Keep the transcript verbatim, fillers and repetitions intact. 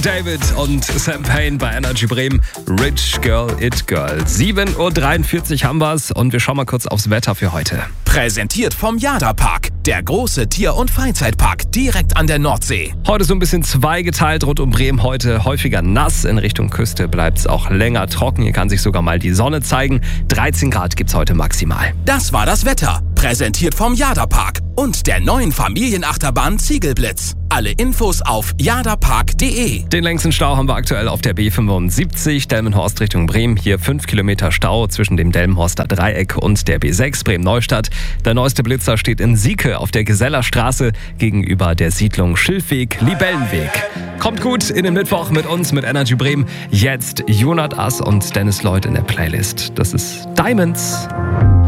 David und Sam Payne bei Energy Bremen. Rich Girl, It Girl. sieben Uhr dreiundvierzig haben wir's und wir schauen mal kurz aufs Wetter für heute. Präsentiert vom Jada-Park, der große Tier- und Freizeitpark direkt an der Nordsee. Heute so ein bisschen zweigeteilt rund um Bremen. Heute häufiger nass. In Richtung Küste bleibt's auch länger trocken. Hier kann sich sogar mal die Sonne zeigen. dreizehn Grad gibt's heute maximal. Das war das Wetter. Präsentiert vom Jada-Park und der neuen Familienachterbahn Ziegelblitz. Alle Infos auf jadapark punkt de. Den längsten Stau haben wir aktuell auf der B fünfundsiebzig, Delmenhorst Richtung Bremen. Hier fünf Kilometer Stau zwischen dem Delmenhorster Dreieck und der B sechs Bremen-Neustadt. Der neueste Blitzer steht in Sieke auf der Gesellerstraße gegenüber der Siedlung Schilfweg-Libellenweg. Kommt gut in den Mittwoch mit uns, mit Energy Bremen. Jetzt Jonat Ass und Dennis Lloyd in der Playlist. Das ist Diamonds.